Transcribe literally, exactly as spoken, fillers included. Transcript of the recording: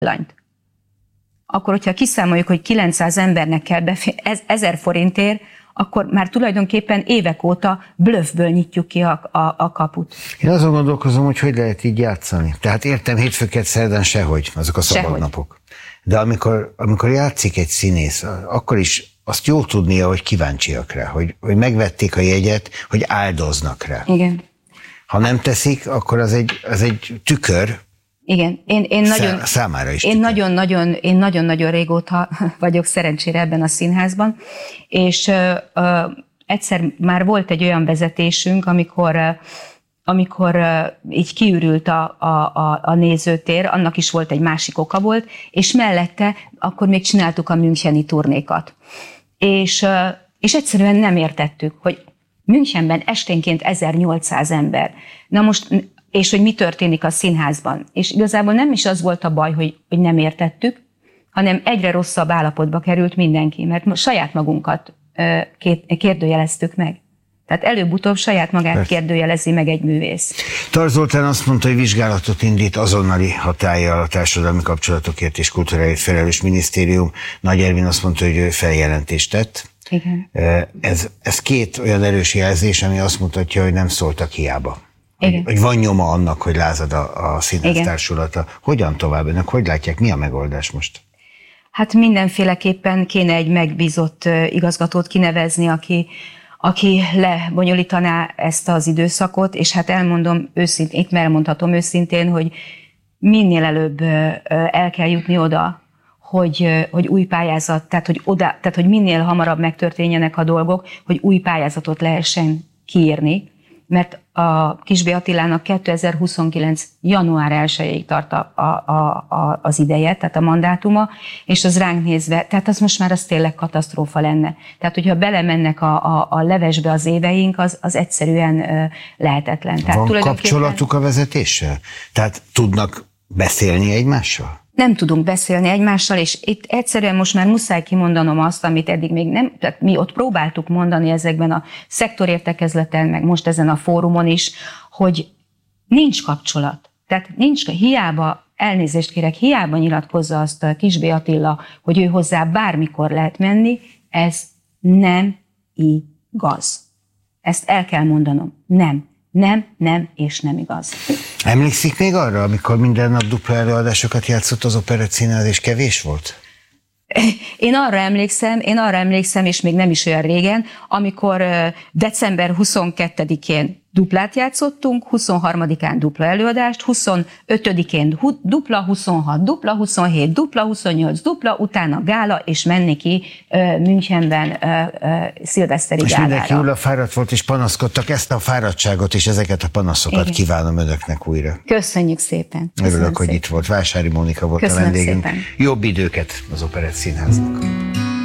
villanyt. Akkor, hogyha kiszámoljuk, hogy kilencszáz embernek kell befé- ezer forintért, akkor már tulajdonképpen évek óta blöffből nyitjuk ki a, a, a kaput. Én azon gondolkozom, hogy hogy lehet így játszani. Tehát értem, hétfőket szerdán sehogy, azok a szabadnapok. De amikor, amikor játszik egy színész, akkor is azt jól tudnia, hogy kíváncsiak rá, hogy, hogy megvették a jegyet, hogy áldoznak rá. Igen. Ha nem teszik, akkor az egy, az egy tükör. Igen, én, én nagyon, számára is. Én nagyon-nagyon, én nagyon-nagyon régóta vagyok szerencsére ebben a színházban, és ö, ö, egyszer már volt egy olyan vezetésünk, amikor, ö, amikor ö, így kiürült a, a, a, a nézőtér, annak is volt egy másik oka volt, és mellette akkor még csináltuk a müncheni turnékat. És, ö, és egyszerűen nem értettük, hogy Münchenben esténként ezernyolcszáz ember. Na most... és hogy mi történik a színházban. És igazából nem is az volt a baj, hogy, hogy nem értettük, hanem egyre rosszabb állapotba került mindenki, mert saját magunkat kérdőjeleztük meg. Tehát előbb-utóbb saját magát Persze. kérdőjelezi meg egy művész. Tarts Zoltán azt mondta, hogy vizsgálatot indít azonnali hatállyal a Társadalmi Kapcsolatokért és Kultúráért felelős minisztérium. Nagy Ervin azt mondta, hogy ő feljelentést tett. Igen. Ez, ez két olyan erős jelzés, ami azt mutatja, hogy nem szóltak hiába. Hogy, hogy van nyoma annak, hogy lázad a, a színház társulata. Hogyan tovább? Önök hogy látják, mi a megoldás most? Hát mindenféleképpen kéne egy megbízott igazgatót kinevezni, aki, aki lebonyolítaná ezt az időszakot, és hát elmondom őszintén, itt elmondhatom őszintén, hogy minél előbb el kell jutni oda, hogy, hogy új pályázat, tehát hogy, oda, tehát hogy minél hamarabb megtörténjenek a dolgok, hogy új pályázatot lehessen kiírni, mert a Kisbé Attilának kétezer-huszonkilenc. január elsejéig tart a, a, a, az ideje, tehát a mandátuma, és az ránk nézve, tehát az most már az tényleg katasztrófa lenne. Tehát, hogyha belemennek a, a, a levesbe az éveink, az, az egyszerűen ö, lehetetlen. Tehát van tulajdonképpen... kapcsolatuk a vezetéssel? Tehát tudnak beszélni egymással? Nem tudunk beszélni egymással, és itt egyszerűen most már muszáj kimondanom azt, amit eddig még nem, tehát mi ott próbáltuk mondani ezekben a szektorértekezleten, meg most ezen a fórumon is, hogy nincs kapcsolat. Tehát nincs, hiába, elnézést kérek, hiába nyilatkozza azt a Kisbé Attila, hogy ő hozzá bármikor lehet menni, ez nem igaz. Ezt el kell mondanom. Nem. Nem, nem és nem igaz. Emlékszik még arra, amikor minden nap dupla előadásokat játszott az Operett Színház, és kevés volt? Én arra emlékszem, én arra emlékszem, és még nem is olyan régen, amikor december huszonkettedikén duplát játszottunk, huszonharmadikán dupla előadást, huszonötödikén dupla, huszonhat, dupla, huszonhét, dupla, huszonnyolc, dupla, utána gála, és menni ki uh, Münchenben uh, uh, szilveszteri és gálára. És mindenki újra fáradt volt, és panaszkodtak. Ezt a fáradtságot és ezeket a panaszokat Igen. kívánom önöknek újra. Köszönjük szépen. Örülök, hogy itt volt. Vásári Mónika volt Köszönöm a vendégünk. Szépen. Jobb időket az Operett Színháznak.